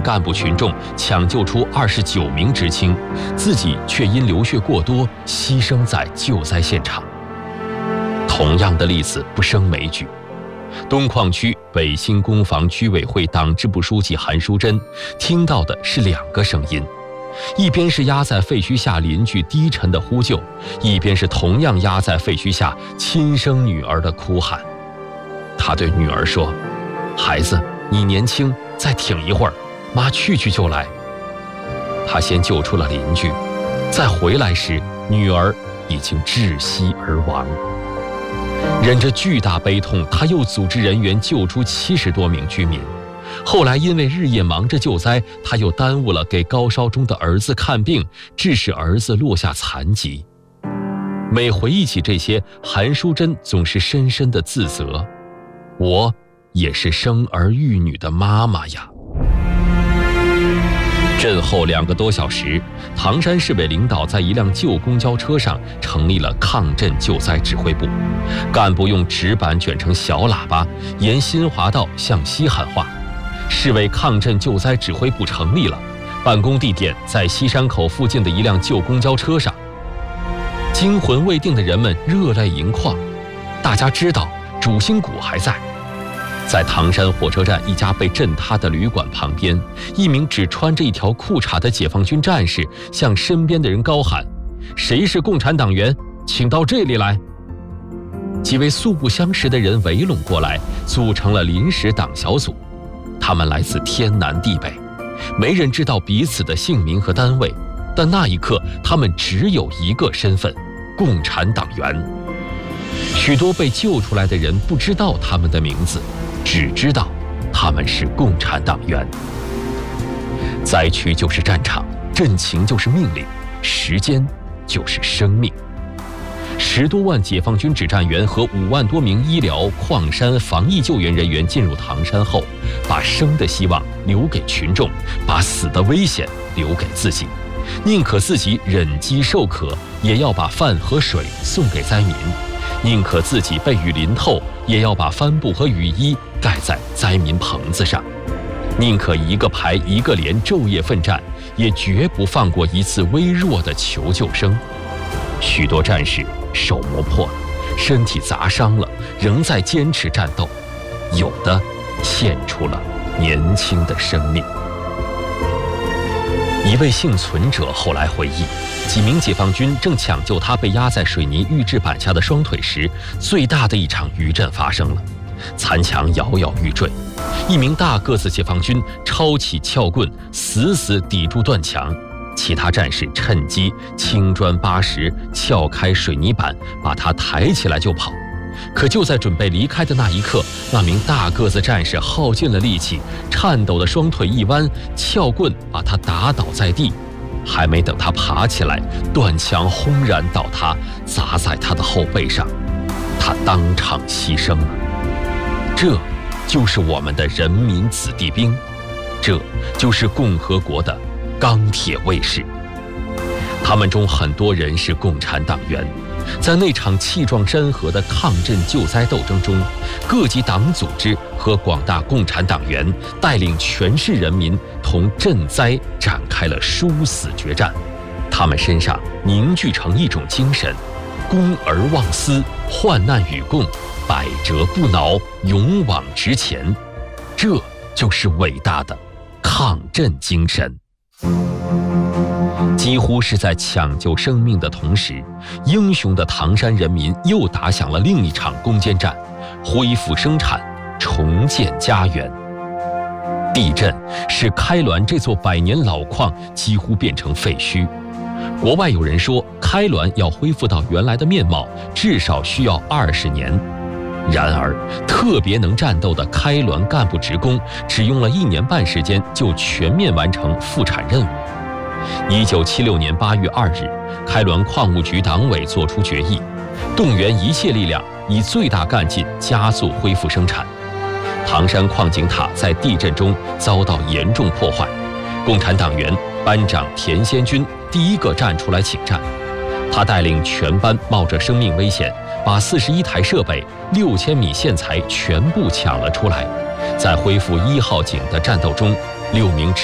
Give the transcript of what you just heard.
干部群众抢救出29名知青，自己却因流血过多牺牲在救灾现场。同样的例子不胜枚举。东矿区北新工房居委会党支部书记韩淑珍听到的是2个声音，一边是压在废墟下邻居低沉的呼救，一边是同样压在废墟下亲生女儿的哭喊。他对女儿说：“孩子，你年轻，再挺一会儿，妈去就来。”他先救出了邻居，再回来时，女儿已经窒息而亡。忍着巨大悲痛，他又组织人员救出70多名居民。后来因为日夜忙着救灾，他又耽误了给高烧中的儿子看病，致使儿子落下残疾。每回忆起这些，韩淑珍总是深深的自责：我也是生儿育女的妈妈呀。震后2个多小时，唐山市委领导在一辆旧公交车上成立了抗震救灾指挥部，干部用纸板卷成小喇叭，沿新华道向西喊话。市委抗震救灾指挥部成立了，办公地点在西山口附近的一辆旧公交车上。惊魂未定的人们热泪盈眶，大家知道主心骨还在。在唐山火车站一家被震塌的旅馆旁边，一名只穿着一条裤衩的解放军战士向身边的人高喊：“谁是共产党员，请到这里来。”几位素不相识的人围拢过来，组成了临时党小组。他们来自天南地北，没人知道彼此的姓名和单位，但那一刻他们只有一个身份：共产党员。许多被救出来的人不知道他们的名字，只知道他们是共产党员。灾区就是战场，震情就是命令，时间就是生命。10多万解放军指战员和5万多名医疗、矿山、防疫救援人员进入唐山后，把生的希望留给群众，把死的危险留给自己，宁可自己忍饥受渴，也要把饭和水送给灾民；宁可自己被雨淋透，也要把帆布和雨衣盖在灾民棚子上；宁可一个排一个连昼夜奋战，也绝不放过一次微弱的求救声。许多战士手磨破了，身体砸伤了，仍在坚持战斗，有的献出了年轻的生命。一位幸存者后来回忆，几名解放军正抢救他被压在水泥预制板下的双腿时，最大的一场余震发生了，残墙摇摇欲坠。一名大个子解放军抄起撬棍，死死抵住断墙，其他战士趁机青砖扒石，撬开水泥板，把他抬起来就跑。可就在准备离开的那一刻，那名大个子战士耗尽了力气，颤抖的双腿一弯，撬棍把他打倒在地。还没等他爬起来，断墙轰然倒塌，砸在他的后背上，他当场牺牲了。这就是我们的人民子弟兵，这就是共和国的钢铁卫士。他们中很多人是共产党员。在那场气壮山河的抗震救灾斗争中，各级党组织和广大共产党员带领全市人民同震灾展开了殊死决战。他们身上凝聚成一种精神：公而忘私，患难与共，百折不挠，勇往直前。这就是伟大的抗震精神。几乎是在抢救生命的同时，英雄的唐山人民又打响了另一场攻坚战，恢复生产，重建家园。地震使开滦这座100年老矿几乎变成废墟。国外有人说，开滦要恢复到原来的面貌，至少需要20年。然而，特别能战斗的开滦干部职工只用了1年半时间就全面完成复产任务。1976年8月2日，开滦矿务局党委作出决议，动员一切力量，以最大干劲加速恢复生产。唐山矿井塔在地震中遭到严重破坏，共产党员班长田先军第一个站出来请战。他带领全班冒着生命危险，把41台设备、6000米线材全部抢了出来。在恢复1号井的战斗中，6名